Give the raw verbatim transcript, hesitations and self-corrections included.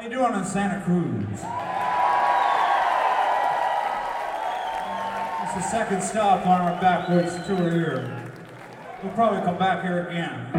you doing in Santa Cruz? It's the second stop on our backwards tour here. We'll probably come back here again.